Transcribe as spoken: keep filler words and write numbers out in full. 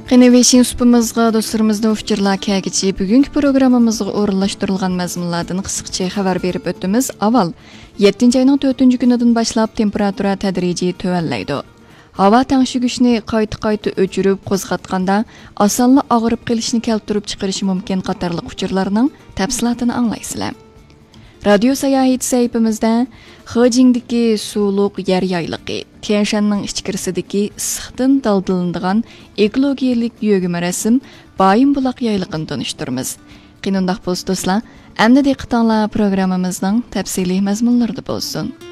Qeneveşin supumuzga dostlarımızda uçurlar kәгічі bugünkü programımızga orunlaştırılgan məzmunlardan qısıqça xəbər verib ötdümiz. Aval, yettinci ayının dördüncü günüdün başlap temperatura tədrici tövənləydi. Hava təngşügüşünü qaytı-qaytı öçürüb qozğatqanda asanlı ağırıb qilishini keltirib chiqarishi mumkin qatarlıq uçurlarının təfsilatını anlaysızlar. Radyo sayahit sayfamızda Xijingdagi suluq yer yaylıqı, Tianshanning ichkarisidagi issiqdan daldalanadigan ekologiyalik yögüme resim Bayim bulaq yaylıqını tanıştırmız. Qinundaq bo'lsa do'stlar, endi diqqatinglar programmamizning tafsiliy mazmunlarida bo'lsin.